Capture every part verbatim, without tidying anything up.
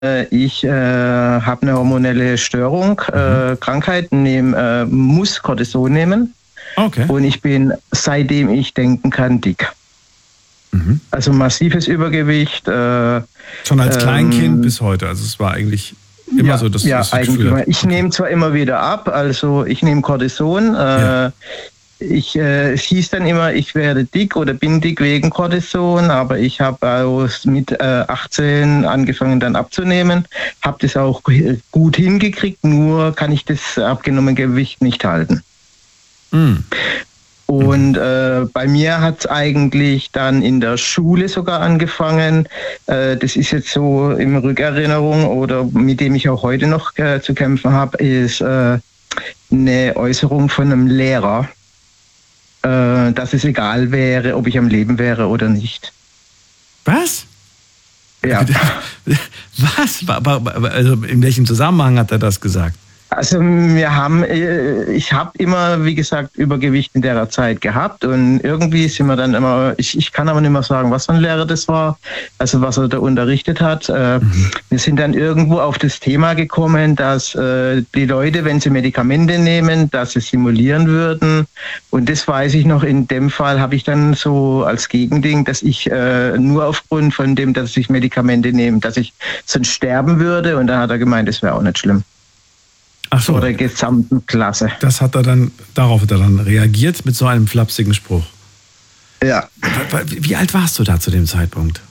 ich äh, habe eine hormonelle Störung, mhm. äh, Krankheit, nehm, äh, muss Cortison nehmen. Okay. Und ich bin, seitdem ich denken kann, dick. Mhm. Also massives Übergewicht. Äh, Schon als Kleinkind ähm, bis heute. Also es war eigentlich immer ja, so, dass ja, du das eigentlich Gefühl hast. Ich okay. nehme zwar immer wieder ab, also ich nehme Cortison. Äh, ja. ich, äh, es hieß dann immer, ich werde dick oder bin dick wegen Cortison, aber ich habe mit äh, achtzehn angefangen dann abzunehmen, habe das auch gut hingekriegt, nur kann ich das abgenommene Gewicht nicht halten. Mhm. Und äh, bei mir hat es eigentlich dann in der Schule sogar angefangen. Äh, das ist jetzt so in Rückerinnerung oder mit dem ich auch heute noch äh, zu kämpfen habe, ist äh, eine Äußerung von einem Lehrer, äh, dass es egal wäre, ob ich am Leben wäre oder nicht. Was? Ja. Was? Also in welchem Zusammenhang hat er das gesagt? Also wir haben, ich habe immer, wie gesagt, Übergewicht in der Zeit gehabt und irgendwie sind wir dann immer, ich, ich kann aber nicht mehr sagen, was für ein Lehrer das war, also was er da unterrichtet hat. Mhm. Wir sind dann irgendwo auf das Thema gekommen, dass äh, die Leute, wenn sie Medikamente nehmen, dass sie simulieren würden, und das weiß ich noch, in dem Fall habe ich dann so als Gegending, dass ich äh, nur aufgrund von dem, dass ich Medikamente nehme, dass ich sonst sterben würde, und dann hat er gemeint, das wäre auch nicht schlimm. Ach so, vor der gesamten Klasse. Das hat er dann, darauf hat er dann reagiert mit so einem flapsigen Spruch. Ja. Wie alt warst du da zu dem Zeitpunkt?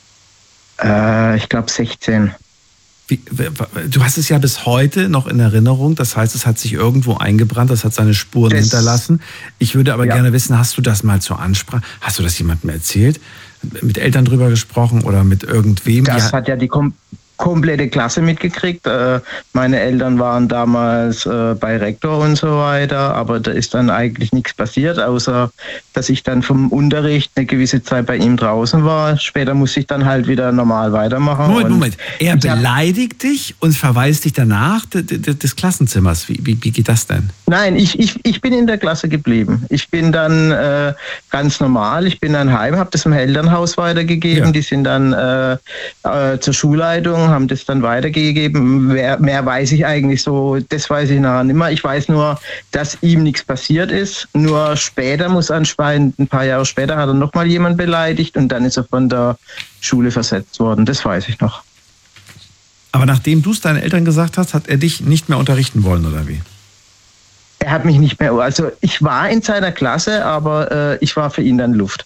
Äh, ich glaube sechzehn. Wie, du hast es ja bis heute noch in Erinnerung, das heißt, es hat sich irgendwo eingebrannt, das hat seine Spuren das, hinterlassen. Ich würde aber ja. gerne wissen, hast du das mal zur Ansprache, hast du das jemandem erzählt, mit Eltern drüber gesprochen oder mit irgendwem? Das hat ja die Kom- komplette Klasse mitgekriegt. Meine Eltern waren damals bei Rektor und so weiter, aber da ist dann eigentlich nichts passiert, außer dass ich dann vom Unterricht eine gewisse Zeit bei ihm draußen war. Später musste ich dann halt wieder normal weitermachen. Moment, Moment. Er beleidigt dich und verweist dich danach des Klassenzimmers. Wie, wie, wie geht das denn? Nein, ich, ich, ich bin in der Klasse geblieben. Ich bin dann äh, ganz normal, ich bin dann heim, habe das im Elternhaus weitergegeben. Ja. Die sind dann äh, äh, zur Schulleitung, haben das dann weitergegeben. Mehr, mehr weiß ich eigentlich so, das weiß ich nachher nicht mehr. Ich weiß nur, dass ihm nichts passiert ist. Nur später muss anscheinend, ein paar Jahre später, hat er nochmal jemand beleidigt und dann ist er von der Schule versetzt worden. Das weiß ich noch. Aber nachdem du es deinen Eltern gesagt hast, hat er dich nicht mehr unterrichten wollen, oder wie? Er hat mich nicht mehr, also ich war in seiner Klasse, aber äh, ich war für ihn dann Luft.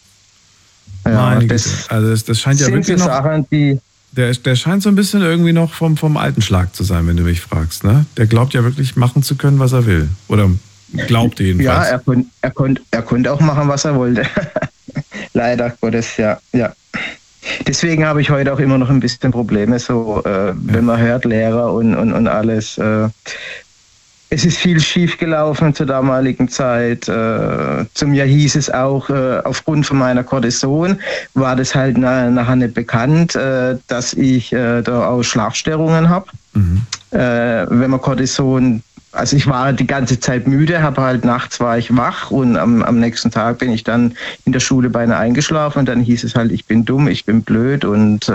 Ja, das, also das, das scheint ja sind wirklich die noch, Sachen, die der, der scheint so ein bisschen irgendwie noch vom, vom alten Schlag zu sein, wenn du mich fragst. Ne? Der glaubt ja wirklich machen zu können, was er will. Oder glaubt jedenfalls. Ja, er konnte er konnt, er konnt auch machen, was er wollte. Leider Gottes, ja. ja. Deswegen habe ich heute auch immer noch ein bisschen Probleme, so äh, ja. wenn man hört, Lehrer und, und, und alles. Äh, Es ist viel schief gelaufen zur damaligen Zeit. Zum Jahr hieß es auch, aufgrund von meiner Cortison war das halt nachher nicht bekannt, dass ich da auch Schlafstörungen habe. Mhm. Wenn man Cortison, also ich war die ganze Zeit müde, habe halt nachts war ich wach und am, am nächsten Tag bin ich dann in der Schule beinahe eingeschlafen und dann hieß es halt, ich bin dumm, ich bin blöd und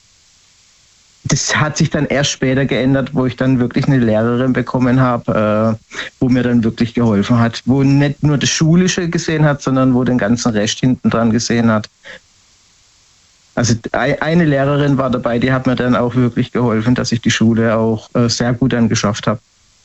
das hat sich dann erst später geändert, wo ich dann wirklich eine Lehrerin bekommen habe, äh, wo mir dann wirklich geholfen hat, wo nicht nur das Schulische gesehen hat, sondern wo den ganzen Rest hinten dran gesehen hat. Also eine Lehrerin war dabei, die hat mir dann auch wirklich geholfen, dass ich die Schule auch äh, sehr gut dann geschafft habe.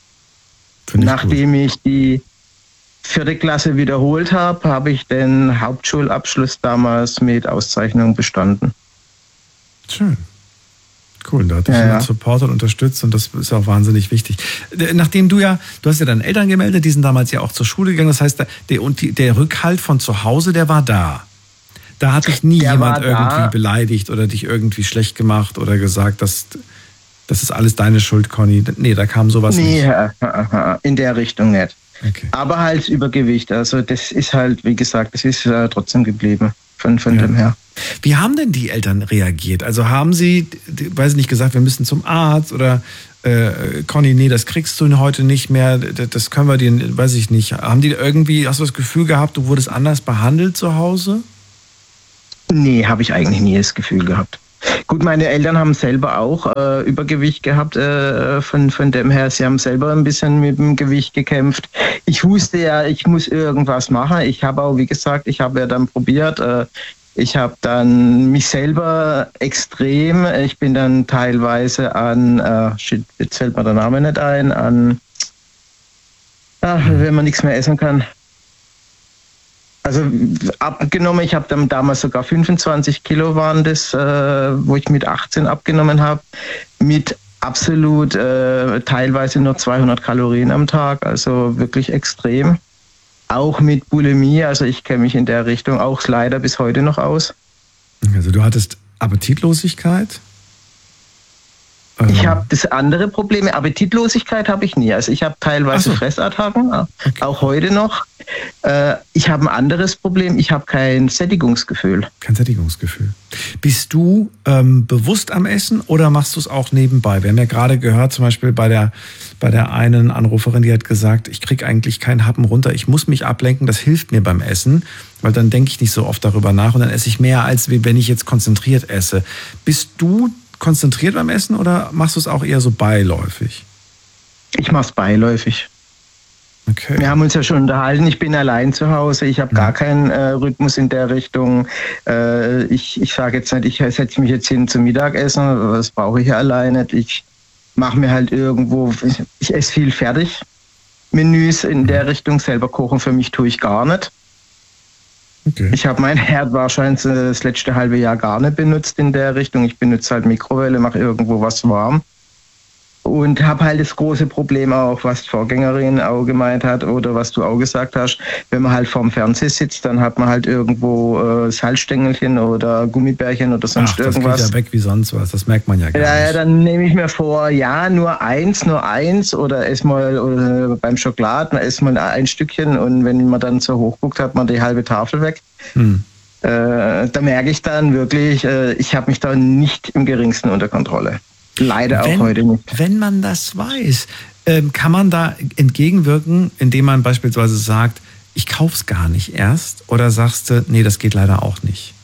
Nachdem gut. ich die vierte Klasse wiederholt habe, habe ich den Hauptschulabschluss damals mit Auszeichnung bestanden. Schön. Cool, da hat dich ja, jemand ja. supportet, unterstützt und das ist auch wahnsinnig wichtig. Nachdem du ja, du hast ja deine Eltern gemeldet, die sind damals ja auch zur Schule gegangen, das heißt, der, und die, der Rückhalt von zu Hause, der war da. Da hat dich nie der jemand irgendwie da. beleidigt oder dich irgendwie schlecht gemacht oder gesagt, dass das ist alles deine Schuld, Conny. Nee, da kam sowas nee, nicht. Nee, in der Richtung nicht. Okay. Aber halt Übergewicht, also das ist halt, wie gesagt, das ist äh, trotzdem geblieben von, von ja. dem her. Wie haben denn die Eltern reagiert? Also haben sie, weiß ich nicht, gesagt, wir müssen zum Arzt oder äh, Conny, nee, das kriegst du heute nicht mehr, das können wir dir, weiß ich nicht. Haben die irgendwie, hast du das Gefühl gehabt, du wurdest anders behandelt zu Hause? Nee, habe ich eigentlich nie das Gefühl gehabt. Gut, meine Eltern haben selber auch äh, Übergewicht gehabt, äh, von, von dem her, sie haben selber ein bisschen mit dem Gewicht gekämpft. Ich wusste ja, ich muss irgendwas machen. Ich habe auch, wie gesagt, ich habe ja dann probiert, äh, ich habe dann mich selber extrem, ich bin dann teilweise an, äh, shit, jetzt fällt mir der Name nicht ein, an, ach, wenn man nichts mehr essen kann. Also abgenommen, ich habe dann damals sogar fünfundzwanzig Kilo waren das, äh, wo ich mit achtzehn abgenommen habe, mit absolut äh, teilweise nur zweihundert Kalorien am Tag, also wirklich extrem. Auch mit Bulimie, also ich kenne mich in der Richtung auch leider bis heute noch aus. Also du hattest Appetitlosigkeit? Ich habe das andere Problem, Appetitlosigkeit habe ich nie. Also ich habe teilweise so. Fressattacken, okay. Auch heute noch. Äh, ich habe ein anderes Problem, ich habe kein Sättigungsgefühl. Kein Sättigungsgefühl. Bist du ähm, bewusst am Essen oder machst du es auch nebenbei? Wir haben ja gerade gehört, zum Beispiel bei der, bei der einen Anruferin, die hat gesagt, ich kriege eigentlich keinen Happen runter, ich muss mich ablenken, das hilft mir beim Essen, weil dann denke ich nicht so oft darüber nach und dann esse ich mehr, als wenn ich jetzt konzentriert esse. Bist du konzentriert beim Essen oder machst du es auch eher so beiläufig? Ich mache es beiläufig. Okay. Wir haben uns ja schon unterhalten, ich bin allein zu Hause, ich habe ja. gar keinen äh, Rhythmus in der Richtung. Äh, ich ich sage jetzt nicht, ich setze mich jetzt hin zum Mittagessen, das brauche ich ja alleine nicht. Ich mache mir halt irgendwo, ich, ich esse viel Fertigmenüs in der Richtung, selber kochen für mich tue ich gar nicht. Okay. Ich habe mein Herd wahrscheinlich das letzte halbe Jahr gar nicht benutzt in der Richtung. Ich benutze halt Mikrowelle, mache irgendwo was warm. Und habe halt das große Problem auch, was die Vorgängerin auch gemeint hat oder was du auch gesagt hast, wenn man halt vorm Fernseher sitzt, dann hat man halt irgendwo äh, Salzstängelchen oder Gummibärchen oder sonst Ach, das irgendwas. Das geht ja weg wie sonst was, das merkt man ja gar ja, nicht. Ja, dann nehme ich mir vor, ja, nur eins, nur eins oder erstmal oder beim Schokoladen erstmal ein Stückchen und wenn man dann so hoch guckt, hat man die halbe Tafel weg. Hm. Äh, da merke ich dann wirklich, äh, ich habe mich da nicht im geringsten unter Kontrolle. Leider wenn, auch heute nicht. Wenn man das weiß, ähm, kann man da entgegenwirken, indem man beispielsweise sagt, ich kauf's gar nicht erst, oder sagst du, nee, das geht leider auch nicht?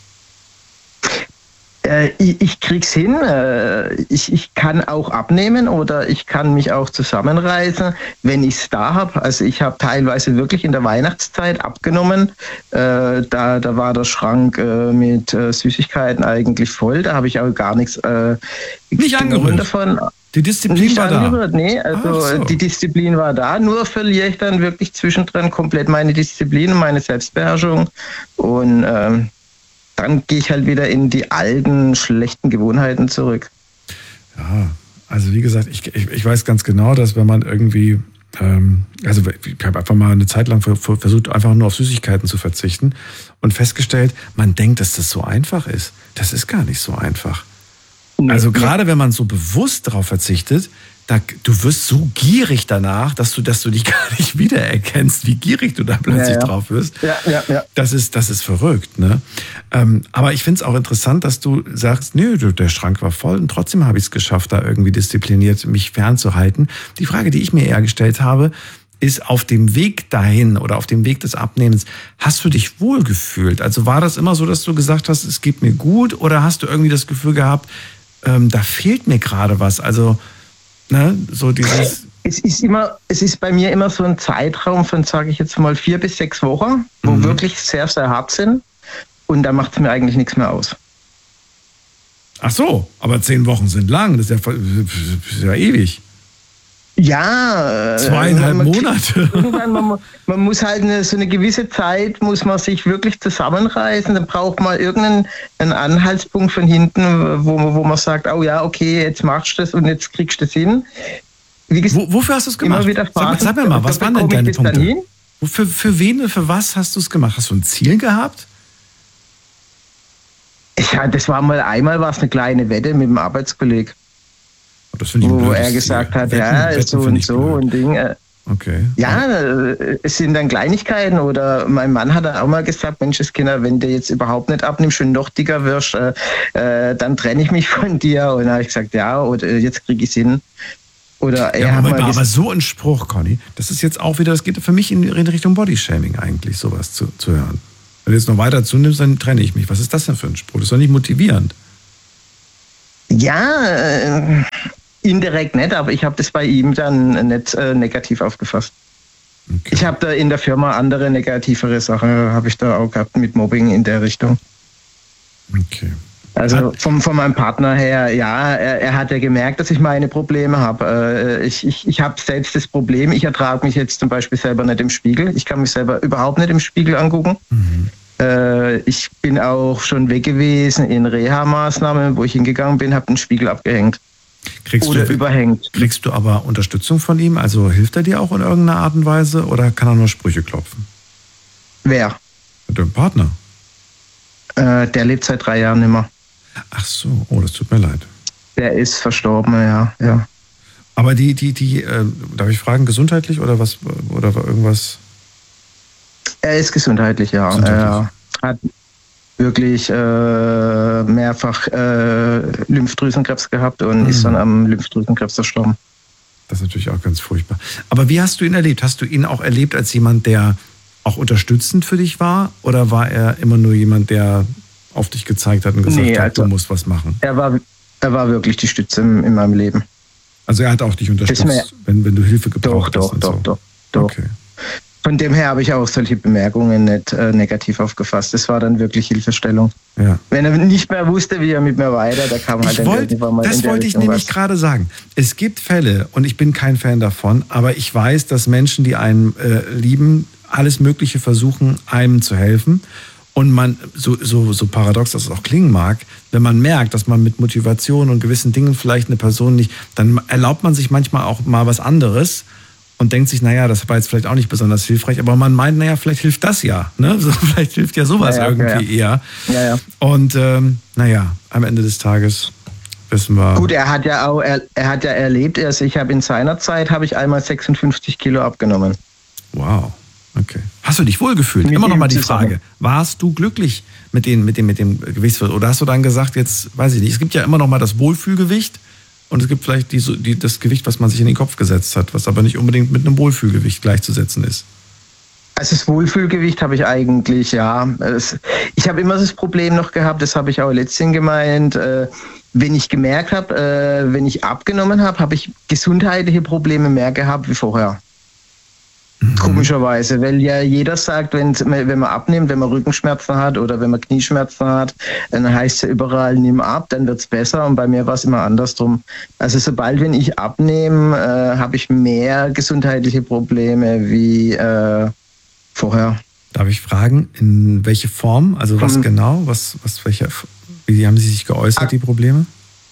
Äh, ich, ich krieg's hin. Äh, ich, ich kann auch abnehmen oder ich kann mich auch zusammenreißen, wenn ich's da habe. Also ich habe teilweise wirklich in der Weihnachtszeit abgenommen. Äh, da, da war der Schrank äh, mit äh, Süßigkeiten eigentlich voll. Da habe ich auch gar nichts äh, nicht angerührt davon. Die Disziplin nicht war angehört, da? Nee, also so. Die Disziplin war da. Nur verliere ich dann wirklich zwischendrin komplett meine Disziplin und meine Selbstbeherrschung. Und ähm, dann gehe ich halt wieder in die alten, schlechten Gewohnheiten zurück. Ja, also wie gesagt, ich, ich, ich weiß ganz genau, dass wenn man irgendwie, ähm, also ich habe einfach mal eine Zeit lang versucht, einfach nur auf Süßigkeiten zu verzichten und festgestellt, man denkt, dass das so einfach ist. Das ist gar nicht so einfach. Nee, also gerade wenn man so bewusst darauf verzichtet, da, du wirst so gierig danach, dass du, dass du dich gar nicht wiedererkennst, wie gierig du da plötzlich ja, ja. drauf wirst. Ja, ja, ja. Das ist, das ist verrückt, ne? Ähm, aber ich finde es auch interessant, dass du sagst, nö, der Schrank war voll und trotzdem habe ich es geschafft, da irgendwie diszipliniert mich fernzuhalten. Die Frage, die ich mir eher gestellt habe, ist auf dem Weg dahin oder auf dem Weg des Abnehmens, hast du dich wohlgefühlt? Also war das immer so, dass du gesagt hast, es geht mir gut, oder hast du irgendwie das Gefühl gehabt, ähm, da fehlt mir gerade was? Also Ne, so dieses es ist immer, es ist bei mir immer so ein Zeitraum von, sage ich jetzt mal, vier bis sechs Wochen, wo mhm. wirklich sehr, sehr hart sind. Und da macht es mir eigentlich nichts mehr aus. Ach so, aber zehn Wochen sind lang, das ist ja, das ist ja ewig. Ja. Zweieinhalb man, Monate. Man, man muss halt eine, so eine gewisse Zeit, muss man sich wirklich zusammenreißen. Dann braucht man irgendeinen einen Anhaltspunkt von hinten, wo, wo man sagt, oh ja, okay, jetzt machst du das und jetzt kriegst du das hin. Wie gesagt, wo, wofür hast du es gemacht? Sag, sag mir mal, was waren denn deine Punkte? Für, für wen, für was hast du es gemacht? Hast du ein Ziel gehabt? Ja, das war mal einmal war es eine kleine Wette mit dem Arbeitskollegen. Das ich wo er gesagt Ziel. hat, Wetten, ja, Wetten so und so blöd. und Ding. Okay. Ja, es sind dann Kleinigkeiten oder mein Mann hat auch mal gesagt, Mensch, Kinder, wenn du jetzt überhaupt nicht abnimmst und noch dicker wirst, äh, dann trenne ich mich von dir. Und dann habe ich gesagt, ja, oder jetzt kriege ich es hin. Oder er ja, hat Moment, mal aber so ein Spruch, Conny, das ist jetzt auch wieder, das geht für mich in Richtung Bodyshaming eigentlich, sowas zu, zu hören. Wenn du jetzt noch weiter zunimmst, dann trenne ich mich. Was ist das denn für ein Spruch? Das ist doch nicht motivierend. Ja, äh, indirekt nicht, aber ich habe das bei ihm dann nicht äh, negativ aufgefasst. Okay. Ich habe da in der Firma andere negativere Sachen, habe ich da auch gehabt mit Mobbing in der Richtung. Okay. Also vom, von meinem Partner her, ja, er, er hat ja gemerkt, dass ich meine Probleme habe. Äh, ich ich, ich habe selbst das Problem, ich ertrage mich jetzt zum Beispiel selber nicht im Spiegel. Ich kann mich selber überhaupt nicht im Spiegel angucken. Mhm. Äh, ich bin auch schon weg gewesen in Reha-Maßnahmen, wo ich hingegangen bin, habe den Spiegel abgehängt. Kriegst oder du, überhängt. Kriegst du aber Unterstützung von ihm? Also hilft er dir auch in irgendeiner Art und Weise oder kann er nur Sprüche klopfen? Wer? Dein Partner. Äh, der lebt seit drei Jahren nicht mehr. Ach so, oh, das tut mir leid. Der ist verstorben, ja, ja. Aber die, die, die, äh, darf ich fragen, gesundheitlich oder was, oder irgendwas? Er ist gesundheitlich, ja. Gesundheitlich. Er hat wirklich äh, mehrfach äh, Lymphdrüsenkrebs gehabt und mhm. ist dann am Lymphdrüsenkrebs verstorben. Das ist natürlich auch ganz furchtbar. Aber wie hast du ihn erlebt? Hast du ihn auch erlebt als jemand, der auch unterstützend für dich war? Oder war er immer nur jemand, der auf dich gezeigt hat und gesagt nee, hat, also, du musst was machen? Er war, er war wirklich die Stütze in, in meinem Leben. Also er hat auch dich unterstützt, wenn, wenn du Hilfe gebraucht doch, hast? Doch, und doch, so. doch, doch. Okay. Von dem her habe ich auch solche Bemerkungen nicht äh, negativ aufgefasst. Das war dann wirklich Hilfestellung. Ja. Wenn er nicht mehr wusste, wie er mit mir weiter, da kam halt ich dann wollt, irgendwann mal Das in der wollte ich Richtung nämlich was. gerade sagen. Es gibt Fälle, und ich bin kein Fan davon, aber ich weiß, dass Menschen, die einen äh, lieben, alles Mögliche versuchen, einem zu helfen. Und man, so, so, so paradox das auch klingen mag, wenn man merkt, dass man mit Motivation und gewissen Dingen vielleicht eine Person nicht, dann erlaubt man sich manchmal auch mal was anderes und denkt sich, naja, das war jetzt vielleicht auch nicht besonders hilfreich, aber man meint, naja, vielleicht hilft das ja, ne? So, vielleicht hilft ja sowas ja, ja, irgendwie ja, ja. eher. Ja, ja. Und ähm, naja, am Ende des Tages wissen wir... Gut, er hat ja auch, er, er hat ja erlebt, also ich habe in seiner Zeit, habe ich einmal sechsundfünfzig Kilo abgenommen. Wow. Okay. Hast du dich wohlgefühlt? Mit Immer noch mal die Frage. Warst du glücklich mit, den, mit, dem, mit dem Gewichtsverlust? Oder hast du dann gesagt, jetzt weiß ich nicht, es gibt ja immer noch mal das Wohlfühlgewicht und es gibt vielleicht die, die, das Gewicht, was man sich in den Kopf gesetzt hat, was aber nicht unbedingt mit einem Wohlfühlgewicht gleichzusetzen ist. Also das Wohlfühlgewicht habe ich eigentlich, ja. Ich habe immer das Problem noch gehabt, das habe ich auch letztens gemeint, wenn ich gemerkt habe, wenn ich abgenommen habe, habe ich gesundheitliche Probleme mehr gehabt wie vorher. Komischerweise, weil ja jeder sagt, wenn, wenn man abnimmt, wenn man Rückenschmerzen hat oder wenn man Knieschmerzen hat, dann heißt es ja überall, nimm ab, dann wird's besser und bei mir war es immer andersrum. Also sobald, wenn ich abnehme, äh, habe ich mehr gesundheitliche Probleme wie äh, vorher. Darf ich fragen, in welche Form, also was hm. genau, was, was, welche, wie haben Sie sich geäußert, die Probleme?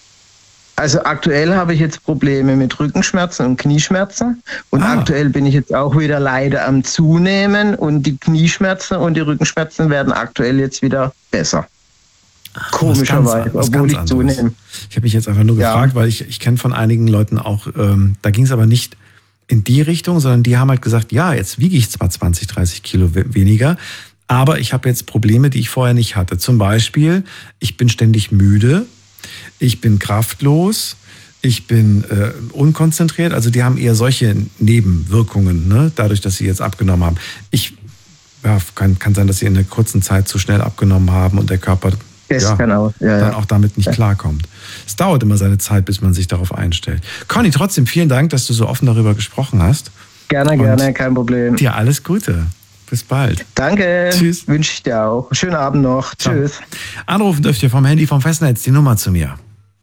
Also aktuell habe ich jetzt Probleme mit Rückenschmerzen und Knieschmerzen und ah. aktuell bin ich jetzt auch wieder leider am Zunehmen und die Knieschmerzen und die Rückenschmerzen werden aktuell jetzt wieder besser. Ach, komischerweise, was obwohl ganz ich zunehme. Ich habe mich jetzt einfach nur gefragt, ja. weil ich, ich kenne von einigen Leuten auch, ähm, da ging es aber nicht in die Richtung, sondern die haben halt gesagt, ja, jetzt wiege ich zwar zwanzig, dreißig Kilo we- weniger, aber ich habe jetzt Probleme, die ich vorher nicht hatte. Zum Beispiel, ich bin ständig müde. Ich bin kraftlos, ich bin äh, unkonzentriert. Also die haben eher solche Nebenwirkungen, ne? Dadurch, dass sie jetzt abgenommen haben. Ich ja, kann, kann sein, dass sie in einer kurzen Zeit zu schnell abgenommen haben und der Körper ja, kann auch, ja, dann ja. auch damit nicht ja. klarkommt. Es dauert immer seine Zeit, bis man sich darauf einstellt. Conny, trotzdem vielen Dank, dass du so offen darüber gesprochen hast. Gerne, und gerne, kein Problem. Dir alles Gute. Bis bald. Danke. Tschüss. Wünsche ich dir auch. Schönen Abend noch. Ciao. Tschüss. Anrufen dürft ihr vom Handy vom Festnetz die Nummer zu mir.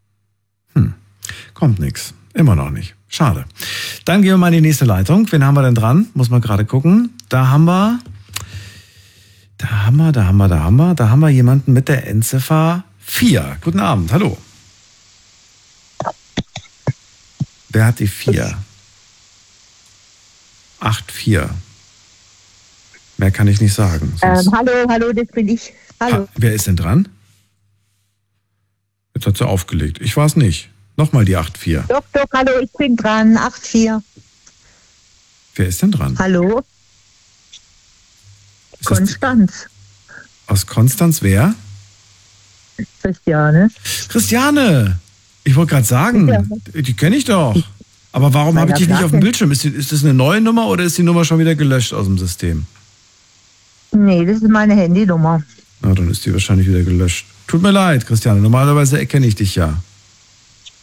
Hm. Kommt nix. Immer noch nicht. Schade. Dann gehen wir mal in die nächste Leitung. Wen haben wir denn dran? Muss man gerade gucken. Da haben wir, da haben wir, da haben wir, da haben wir, da haben wir jemanden mit der Endziffer vier. Guten Abend. Hallo. Wer hat die vier? acht vier. Mehr kann ich nicht sagen. Ähm, hallo, hallo, das bin ich. Hallo. Ha, wer ist denn dran? Jetzt hat sie aufgelegt. Ich war es nicht. Nochmal die acht vier. Doch, doch, hallo, ich bin dran. acht vier. Wer ist denn dran? Hallo? Ist Konstanz. Aus Konstanz wer? Christiane. Christiane! Ich wollte gerade sagen, ja. die kenne ich doch. Aber warum habe ich dich nicht auf dem Bildschirm? Ist, die, ist das eine neue Nummer oder ist die Nummer schon wieder gelöscht aus dem System? Nee, das ist meine Handynummer. Na, dann ist die wahrscheinlich wieder gelöscht. Tut mir leid, Christiane. Normalerweise erkenne ich dich ja.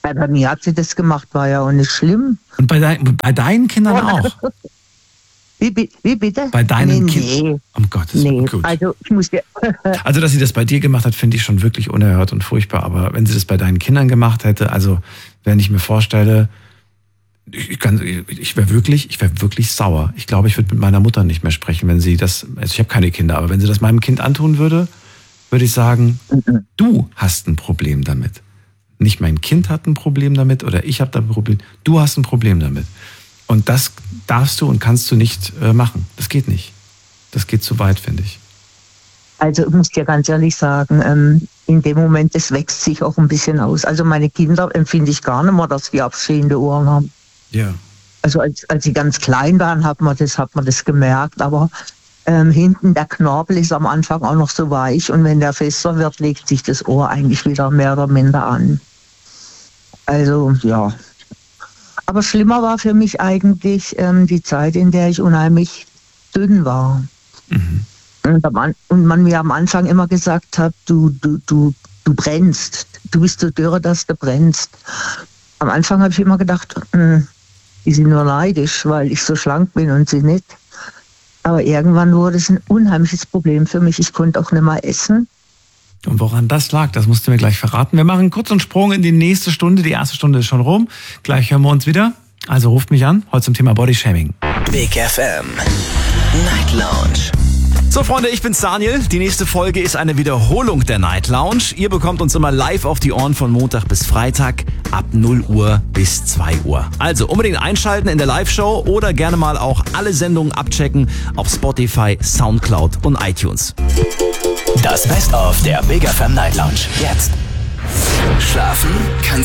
Bei mir hat sie das gemacht, war ja auch nicht schlimm. Und bei, dein, bei deinen Kindern auch? Wie, wie bitte? Bei deinen nee, Kindern? Nee. Um Gottes Willen. Nee, Gut. also ich muss ja Also, dass sie das bei dir gemacht hat, finde ich schon wirklich unerhört und furchtbar. Aber wenn sie das bei deinen Kindern gemacht hätte, also wenn ich mir vorstelle, ich, kann- ich wäre wirklich, ich wäre wirklich sauer. Ich glaube, ich würde mit meiner Mutter nicht mehr sprechen, wenn sie das, also ich habe keine Kinder, aber wenn sie das meinem Kind antun würde, würde ich sagen, du hast ein Problem damit. Nicht mein Kind hat ein Problem damit oder ich habe da ein Problem. Du hast ein Problem damit. Und das darfst du und kannst du nicht äh, machen. Das geht nicht. Das geht zu weit, finde ich. Also ich muss dir ganz ehrlich sagen, ähm, in dem Moment, das wächst sich auch ein bisschen aus. Also meine Kinder empfinde ich gar nicht mehr, dass wir abstehende Ohren haben. Ja. Also als, als sie ganz klein waren, hat man das, hat man das gemerkt. Aber ähm, hinten der Knorpel ist am Anfang auch noch so weich. Und wenn der fester wird, legt sich das Ohr eigentlich wieder mehr oder minder an. Also ja. Aber schlimmer war für mich eigentlich ähm, die Zeit, in der ich unheimlich dünn war. Mhm. Und, am An- und man mir am Anfang immer gesagt hat, du, du, du, du brennst. Du bist so dürre, dass du brennst. Am Anfang habe ich immer gedacht, hm, die sind nur neidisch, weil ich so schlank bin und sie nicht. Aber irgendwann wurde es ein unheimliches Problem für mich. Ich konnte auch nicht mehr essen. Und woran das lag, das musst du mir gleich verraten. Wir machen einen kurzen Sprung in die nächste Stunde. Die erste Stunde ist schon rum. Gleich hören wir uns wieder. Also ruft mich an, heute zum Thema Bodyshaming. Big F M Night Lounge. So Freunde, ich bin's Daniel. Die nächste Folge ist eine Wiederholung der Night Lounge. Ihr bekommt uns immer live auf die Ohren von Montag bis Freitag ab null Uhr bis zwei Uhr. Also unbedingt einschalten in der Live-Show oder gerne mal auch alle Sendungen abchecken auf Spotify, Soundcloud und iTunes. Das Best-of der Big F M Night Lounge. Jetzt. Schlafen kann